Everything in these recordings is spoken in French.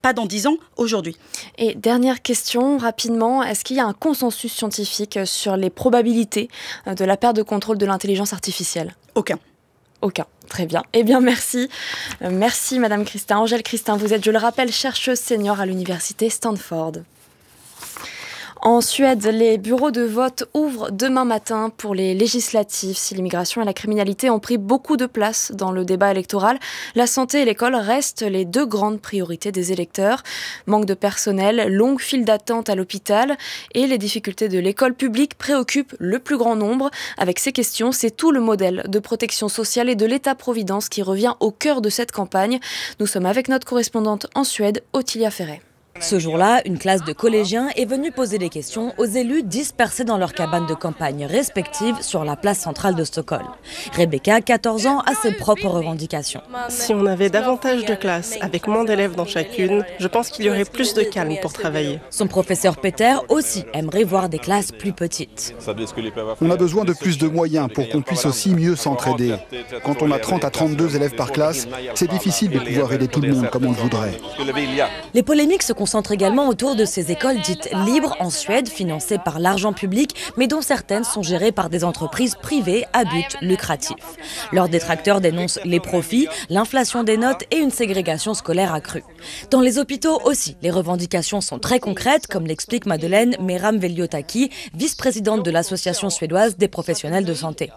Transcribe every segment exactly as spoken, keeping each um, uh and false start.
pas dans dix ans, aujourd'hui. Et dernière question, rapidement, est-ce qu'il y a un consensus scientifique sur les probabilités de la perte de contrôle de l'intelligence artificielle ? Aucun. Aucun. Très bien. Eh bien, merci. Euh, merci, Madame Christin. Angèle Christin, vous êtes, je le rappelle, chercheuse senior à l'université Stanford. En Suède, les bureaux de vote ouvrent demain matin pour les législatives. Si l'immigration et la criminalité ont pris beaucoup de place dans le débat électoral, la santé et l'école restent les deux grandes priorités des électeurs. Manque de personnel, longue file d'attente à l'hôpital et les difficultés de l'école publique préoccupent le plus grand nombre. Avec ces questions, c'est tout le modèle de protection sociale et de l'État-providence qui revient au cœur de cette campagne. Nous sommes avec notre correspondante en Suède, Ottilia Ferret. Ce jour-là, une classe de collégiens est venue poser des questions aux élus dispersés dans leurs cabanes de campagne respectives sur la place centrale de Stockholm. Rebecca, quatorze ans, a ses propres revendications. Si on avait davantage de classes, avec moins d'élèves dans chacune, je pense qu'il y aurait plus de calme pour travailler. Son professeur Peter aussi aimerait voir des classes plus petites. On a besoin de plus de moyens pour qu'on puisse aussi mieux s'entraider. Quand on a trente à trente-deux élèves par classe, c'est difficile de pouvoir aider tout le monde comme on le voudrait. Les polémiques se concentre également autour de ces écoles dites libres en Suède, financées par l'argent public, mais dont certaines sont gérées par des entreprises privées à but lucratif. Leurs détracteurs dénoncent les profits, l'inflation des notes et une ségrégation scolaire accrue. Dans les hôpitaux aussi, les revendications sont très concrètes, comme l'explique Madeleine Meram Velliotaki, vice-présidente de l'association suédoise des professionnels de santé.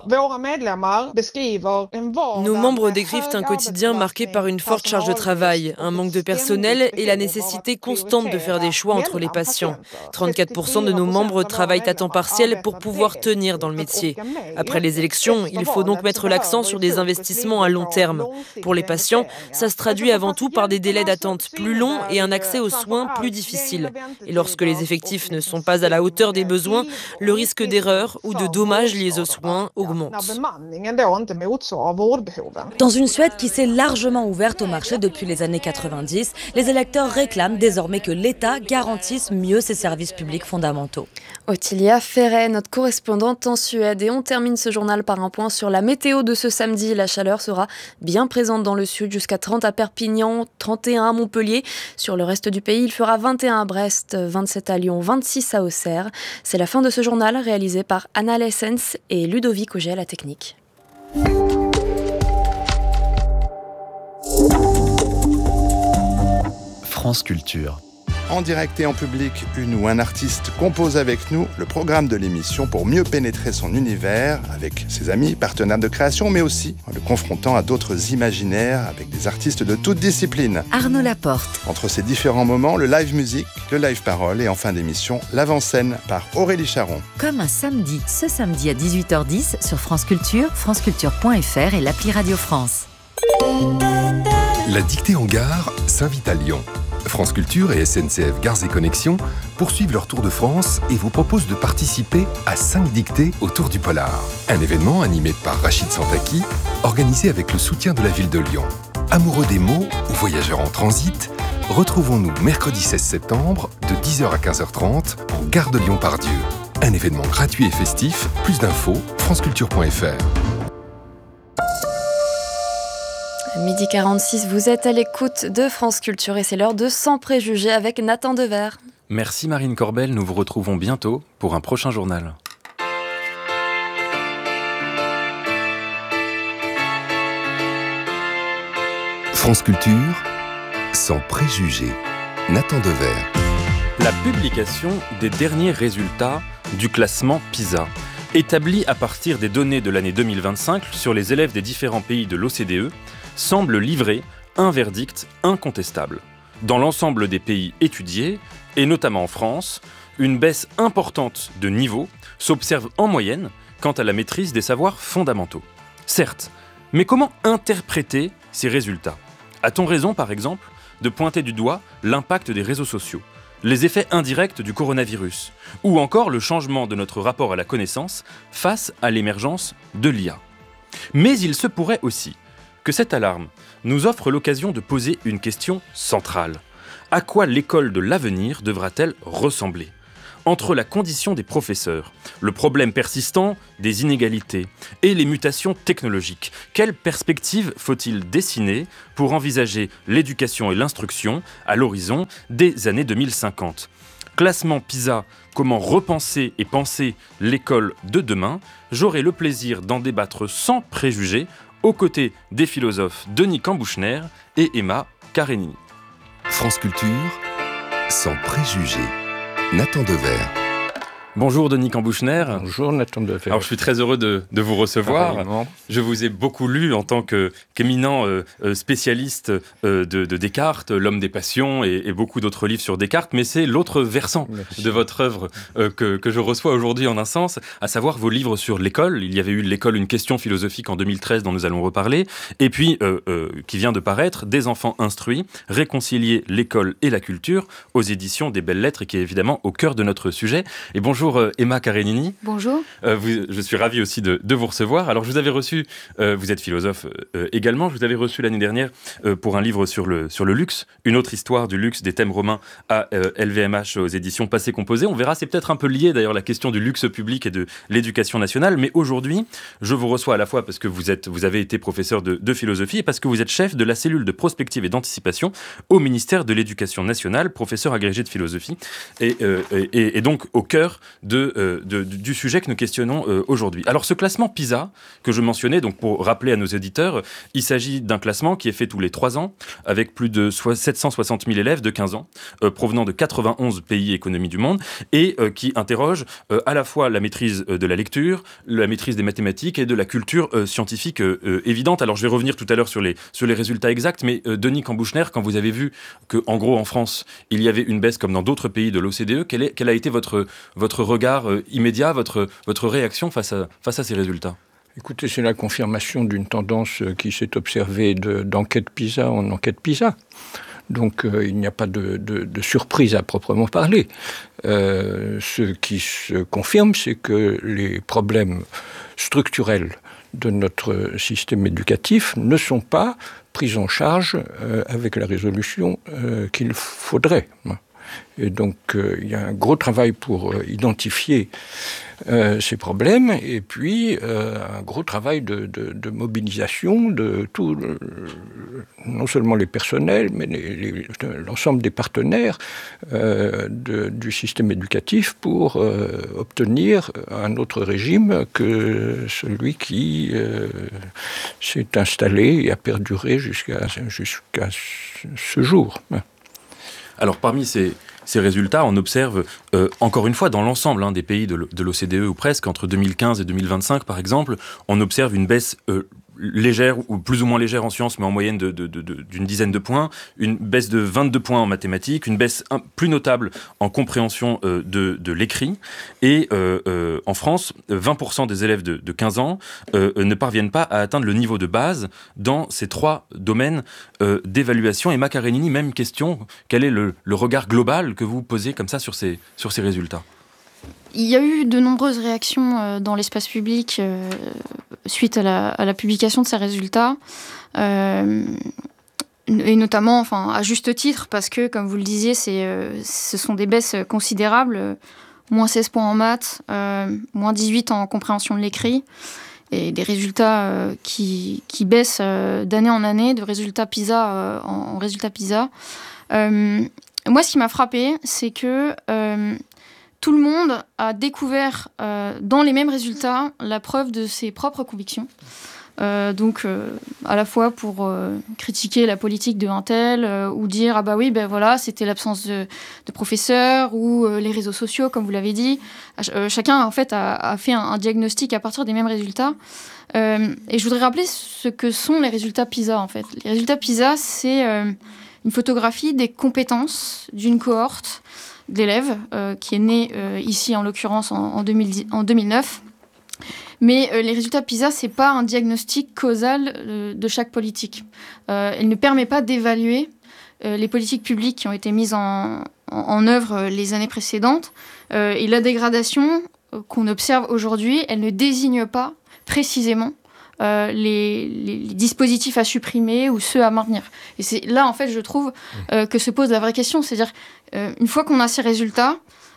Nos membres décrivent un quotidien marqué par une forte charge de travail, un manque de personnel et la nécessité constante de faire des choix entre les patients. trente-quatre pour cent de nos membres travaillent à temps partiel pour pouvoir tenir dans le métier. Après les élections, il faut donc mettre l'accent sur des investissements à long terme. Pour les patients, ça se traduit avant tout par des délais d'attente plus longs et un accès aux soins plus difficile. Et lorsque les effectifs ne sont pas à la hauteur des besoins, le risque d'erreur ou de dommages liés aux soins augmente. Dans une Suède qui s'est largement ouverte au marché depuis les années quatre-vingt-dix, les électeurs réclament désormais que l'État garantisse mieux ses services publics fondamentaux. Ottilia Ferret, notre correspondante en Suède. Et on termine ce journal par un point sur la météo de ce samedi. La chaleur sera bien présente dans le sud, jusqu'à trente à Perpignan, trente et un à Montpellier. Sur le reste du pays, il fera vingt et un à Brest, vingt-sept à Lyon, vingt-six à Auxerre. C'est la fin de ce journal réalisé par Anna Lessens et Ludovic Auger à la technique. France Culture. En direct et en public, une ou un artiste compose avec nous le programme de l'émission pour mieux pénétrer son univers avec ses amis, partenaires de création, mais aussi en le confrontant à d'autres imaginaires avec des artistes de toutes disciplines. Arnaud Laporte. Entre ces différents moments, le live musique, le live parole et en fin d'émission, l'avant-scène par Aurélie Charon. Comme un samedi, ce samedi à dix-huit heures dix sur France Culture, franceculture point f r et l'appli Radio France. La dictée en gare s'invite à Lyon. France Culture et S N C F Gares et Connexions poursuivent leur tour de France et vous proposent de participer à cinq dictées autour du polar. Un événement animé par Rachid Santaki, organisé avec le soutien de la ville de Lyon. Amoureux des mots ou voyageurs en transit, retrouvons-nous mercredi seize septembre de dix heures à quinze heures trente en gare de Lyon-Pardieu. Un événement gratuit et festif. Plus d'infos, franceculture point f r. midi quarante-six, vous êtes à l'écoute de France Culture et c'est l'heure de Sans Préjugés avec Nathan Dever. Merci Marine Corbel, nous vous retrouvons bientôt pour un prochain journal. France Culture, Sans Préjugés, Nathan Dever. La publication des derniers résultats du classement PISA, établi à partir des données de l'année deux mille vingt-cinq sur les élèves des différents pays de l'O C D E, semble livrer un verdict incontestable. Dans l'ensemble des pays étudiés, et notamment en France, une baisse importante de niveau s'observe en moyenne quant à la maîtrise des savoirs fondamentaux. Certes, mais comment interpréter ces résultats ? A-t-on raison, par exemple, de pointer du doigt l'impact des réseaux sociaux, les effets indirects du coronavirus, ou encore le changement de notre rapport à la connaissance face à l'émergence de l'I A ? Mais il se pourrait aussi que cette alarme nous offre l'occasion de poser une question centrale. À quoi l'école de l'avenir devra-t-elle ressembler ? entre la condition des professeurs, le problème persistant des inégalités et les mutations technologiques. Quelle perspective faut-il dessiner pour envisager l'éducation et l'instruction à l'horizon des années deux mille cinquante ? Classement PISA, comment repenser et penser l'école de demain ? J'aurai le plaisir d'en débattre sans préjugés aux côtés des philosophes Denis Cambouchner et Emma Karenini. France Culture, sans préjugés. Nathan Dever. Bonjour Denis Cambouchner. Bonjour Nathan Dever. Alors je suis très heureux de, de vous recevoir. Apparemment. Je vous ai beaucoup lu en tant que, qu'éminent euh, spécialiste euh, de, de Descartes, L'homme des passions et, et beaucoup d'autres livres sur Descartes, mais c'est l'autre versant Merci. de votre œuvre euh, que, que je reçois aujourd'hui en un sens, à savoir vos livres sur l'école. Il y avait eu L'école, une question philosophique en deux mille treize dont nous allons reparler, et puis euh, euh, qui vient de paraître, Des enfants instruits, réconcilier l'école et la culture aux éditions des Belles Lettres et qui est évidemment au cœur de notre sujet. Et bonjour Bonjour Emma Karenini. Bonjour. Euh, vous, je suis ravi aussi de, de vous recevoir. Alors je vous avais reçu, euh, vous êtes philosophe euh, également, je vous avais reçu l'année dernière euh, pour un livre sur le, sur le luxe, une autre histoire du luxe, des thèmes romains à euh, L V M H aux éditions Passé Composé. On verra, c'est peut-être un peu lié d'ailleurs la question du luxe public et de l'éducation nationale, mais aujourd'hui je vous reçois à la fois parce que vous, êtes, vous avez été professeur de, de philosophie et parce que vous êtes chef de la cellule de prospective et d'anticipation au ministère de l'Éducation nationale, professeur agrégé de philosophie et, euh, et, et donc au cœur De, euh, de, du sujet que nous questionnons euh, aujourd'hui. Alors ce classement PISA que je mentionnais, donc pour rappeler à nos éditeurs, il s'agit d'un classement qui est fait tous les trois ans avec plus de sept cent soixante mille élèves de quinze ans euh, provenant de quatre-vingt-onze pays et économies du monde et euh, qui interroge euh, à la fois la maîtrise euh, de la lecture, la maîtrise des mathématiques et de la culture euh, scientifique euh, euh, évidente. Alors je vais revenir tout à l'heure sur les, sur les résultats exacts, mais euh, Denis Cambouchner, quand vous avez vu qu'en gros en France il y avait une baisse comme dans d'autres pays de l'O C D E, quel, est, quel a été votre, votre regard euh, immédiat, votre, votre réaction face à, face à ces résultats ? Écoutez, c'est la confirmation d'une tendance qui s'est observée de, d'enquête PISA en enquête PISA. Donc euh, il n'y a pas de, de, de surprise à proprement parler. Euh, ce qui se confirme, c'est que les problèmes structurels de notre système éducatif ne sont pas pris en charge euh, avec la résolution euh, qu'il faudrait. Et donc, euh, il y a un gros travail pour euh, identifier euh, ces problèmes, et puis euh, un gros travail de, de, de mobilisation de tout, le, non seulement les personnels, mais les, les, l'ensemble des partenaires euh, de, du système éducatif pour euh, obtenir un autre régime que celui qui euh, s'est installé et a perduré jusqu'à, jusqu'à ce jour. Alors, parmi ces, ces résultats, on observe, euh, encore une fois, dans l'ensemble hein, des pays de, de l'O C D E, ou presque, entre deux mille quinze et deux mille vingt-cinq, par exemple, on observe une baisse euh, légère, ou plus ou moins légère en sciences, mais en moyenne de, de, de, de, d'une dizaine de points, une baisse de vingt-deux points en mathématiques, une baisse un, plus notable en compréhension euh, de, de l'écrit, et euh, euh, en France, vingt pour cent des élèves de, de quinze ans euh, ne parviennent pas à atteindre le niveau de base dans ces trois domaines euh, d'évaluation. Emma Karenini, même question, quel est le, le regard global que vous posez comme ça sur ces, sur ces résultats ? Il y a eu de nombreuses réactions euh, dans l'espace public euh, suite à la, à la publication de ces résultats, euh, et notamment, enfin, à juste titre, parce que, comme vous le disiez, c'est, euh, ce sont des baisses considérables, euh, moins seize points en maths, euh, moins dix-huit en compréhension de l'écrit, et des résultats euh, qui, qui baissent euh, d'année en année, de résultats PISA euh, en, en résultats PISA. Euh, moi, ce qui m'a frappée, c'est que euh, tout le monde a découvert euh, dans les mêmes résultats la preuve de ses propres convictions. Euh, donc, euh, à la fois pour euh, critiquer la politique de un tel, euh, ou dire « Ah bah oui, ben voilà, c'était l'absence de, de professeurs » ou euh, les réseaux sociaux, comme vous l'avez dit. Euh, chacun, en fait, a, a fait un, un diagnostic à partir des mêmes résultats. Euh, et je voudrais rappeler ce que sont les résultats PISA, en fait. Les résultats PISA, c'est euh, une photographie des compétences d'une cohorte d'élèves, euh, qui est née euh, ici, en l'occurrence, en, en, deux mille dix, en deux mille neuf. Mais euh, les résultats PISA, ce n'est pas un diagnostic causal euh, de chaque politique. Euh, elle ne permet pas d'évaluer euh, les politiques publiques qui ont été mises en, en, en œuvre euh, les années précédentes. Euh, et la dégradation euh, qu'on observe aujourd'hui, elle ne désigne pas précisément Euh, les, les, les dispositifs à supprimer ou ceux à maintenir. Et c'est là, en fait, je trouve euh, que se pose la vraie question. C'est-à-dire, euh, une fois qu'on a ces résultats,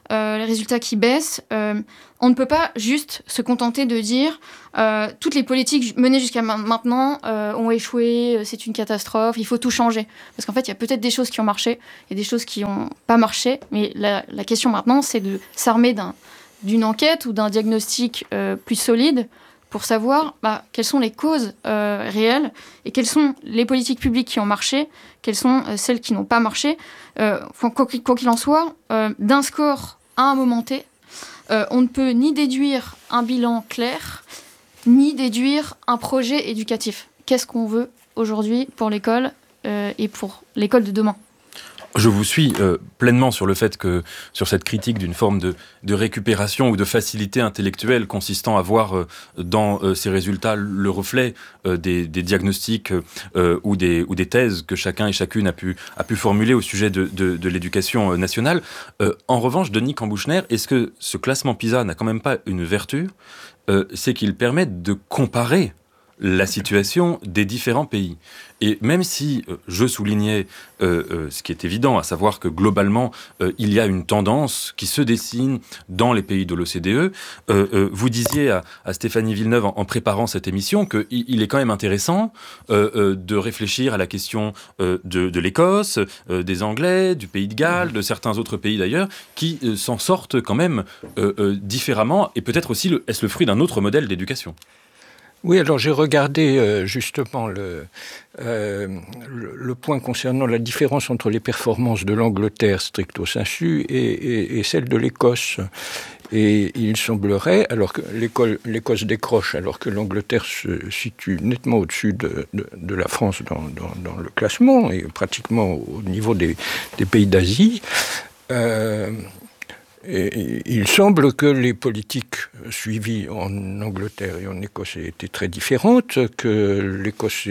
euh, les résultats qui baissent, euh, on ne peut pas juste se contenter de dire euh, toutes les politiques menées jusqu'à maintenant euh, ont échoué, c'est une catastrophe, il faut tout changer. Parce qu'en fait, il y a peut-être des choses qui ont marché, il y a des choses qui n'ont pas marché, mais la, la question maintenant, c'est de s'armer d'un, d'une enquête ou d'un diagnostic euh, plus solide pour savoir bah, quelles sont les causes euh, réelles et quelles sont les politiques publiques qui ont marché, quelles sont euh, celles qui n'ont pas marché. Euh, quoi, quoi qu'il en soit, euh, d'un score à un moment T, euh, on ne peut ni déduire un bilan clair, ni déduire un projet éducatif. Qu'est-ce qu'on veut aujourd'hui pour l'école euh, et pour l'école de demain ? Je vous suis euh, pleinement sur le fait que, sur cette critique d'une forme de, de récupération ou de facilité intellectuelle consistant à voir euh, dans euh, ces résultats le reflet euh, des, des diagnostics euh, ou, des, ou des thèses que chacun et chacune a pu, a pu formuler au sujet de, de, de l'éducation nationale. Euh, en revanche, Denis Cambouchner, est-ce que ce classement PISA n'a quand même pas une vertu ? euh, C'est qu'il permet de comparer la situation des différents pays. Et même si euh, je soulignais euh, euh, ce qui est évident, à savoir que globalement, euh, il y a une tendance qui se dessine dans les pays de l'O C D E, euh, euh, vous disiez à, à Stéphanie Villeneuve en, en préparant cette émission qu'il il est quand même intéressant euh, euh, de réfléchir à la question euh, de, de l'Écosse, euh, des Anglais, du Pays de Galles, de certains autres pays d'ailleurs, qui euh, s'en sortent quand même euh, euh, différemment, et peut-être aussi le, est-ce le fruit d'un autre modèle d'éducation ? Oui, alors j'ai regardé euh, justement le, euh, le, le point concernant la différence entre les performances de l'Angleterre stricto sensu et, et, et celles de l'Écosse. Et il semblerait, alors que l'école, l'Écosse décroche, alors que l'Angleterre se situe nettement au-dessus de, de, de la France dans, dans, dans le classement et pratiquement au niveau des, des pays d'Asie. Euh, Et il semble que les politiques suivies en Angleterre et en Écosse étaient très différentes, que l'Écosse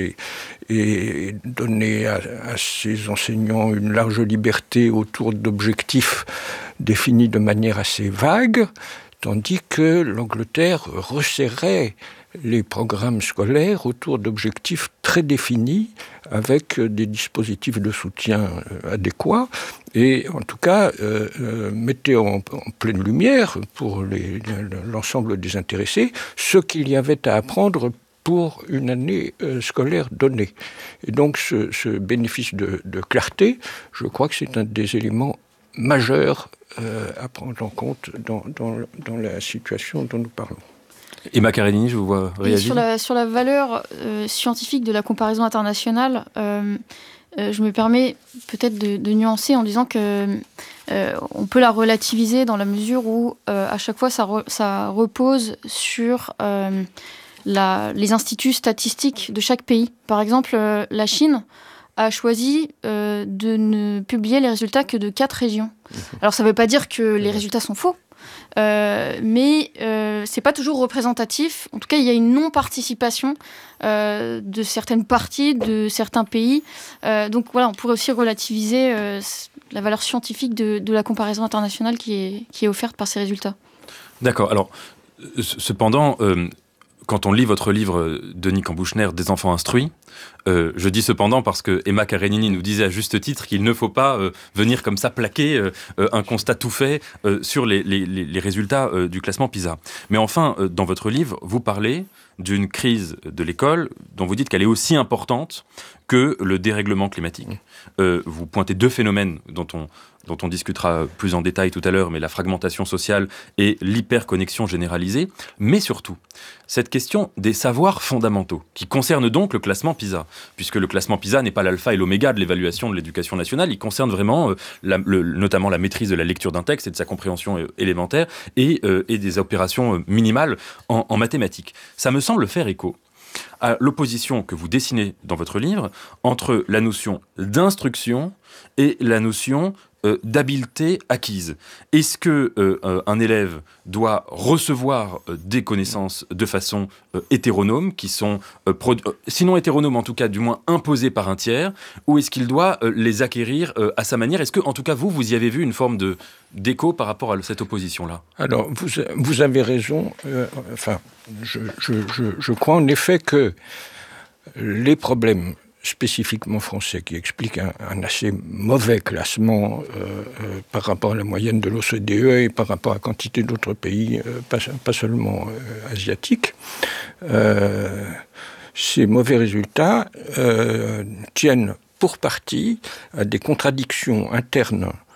ait donné à, à ses enseignants une large liberté autour d'objectifs définis de manière assez vague, tandis que l'Angleterre resserrait les programmes scolaires autour d'objectifs très définis avec des dispositifs de soutien adéquats et en tout cas euh, euh, mettait en, en pleine lumière pour les, l'ensemble des intéressés ce qu'il y avait à apprendre pour une année euh, scolaire donnée. Et donc ce, ce bénéfice de, de clarté, je crois que c'est un des éléments majeurs euh, à prendre en compte dans, dans, dans la situation dont nous parlons. Emma Karenini, je vous vois réagir. Sur la, sur la valeur euh, scientifique de la comparaison internationale, euh, euh, je me permets peut-être de, de nuancer en disant que euh, on peut la relativiser dans la mesure où euh, à chaque fois ça, re, ça repose sur euh, la, les instituts statistiques de chaque pays. Par exemple, euh, la Chine a choisi euh, de ne publier les résultats que de quatre régions. Alors ça ne veut pas dire que les résultats sont faux. Euh, mais euh, c'est pas toujours représentatif. En tout cas, il y a une non-participation euh, de certaines parties, de certains pays. Euh, donc voilà, on pourrait aussi relativiser euh, la valeur scientifique de, de la comparaison internationale qui est, qui est offerte par ces résultats. D'accord. Alors, cependant, euh, quand on lit votre livre, Denis Cambouchner, Des enfants instruits, euh, je dis cependant parce que Emma Karenini nous disait à juste titre qu'il ne faut pas euh, venir comme ça plaquer euh, un constat tout fait euh, sur les, les, les résultats euh, du classement PISA. Mais enfin, euh, dans votre livre, vous parlez d'une crise de l'école dont vous dites qu'elle est aussi importante que le dérèglement climatique. Euh, vous pointez deux phénomènes dont on, dont on discutera plus en détail tout à l'heure, mais la fragmentation sociale et l'hyperconnexion généralisée, mais surtout cette question des savoirs fondamentaux, qui concerne donc le classement PISA, puisque le classement PISA n'est pas l'alpha et l'oméga de l'évaluation de l'éducation nationale, il concerne vraiment euh, la, le, notamment la maîtrise de la lecture d'un texte et de sa compréhension euh, élémentaire, et, euh, et des opérations euh, minimales en, en mathématiques. Ça me semble faire écho à l'opposition que vous dessinez dans votre livre entre la notion d'instruction et la notion euh, d'habileté acquise. Est-ce que euh, euh, un élève doit recevoir euh, des connaissances de façon euh, hétéronome, qui sont, euh, produ- euh, sinon hétéronomes, en tout cas du moins imposées par un tiers, ou est-ce qu'il doit euh, les acquérir euh, à sa manière ? Est-ce que, en tout cas, vous, vous y avez vu une forme de, d'écho par rapport à cette opposition-là ? Alors, vous, vous avez raison. Euh, enfin, je, je, je, je crois en effet que les problèmes spécifiquement français, qui explique un, un assez mauvais classement euh, euh, par rapport à la moyenne de l'O C D E et par rapport à quantité d'autres pays, euh, pas, pas seulement euh, asiatiques. Euh, ces mauvais résultats euh, tiennent pour partie à des contradictions internes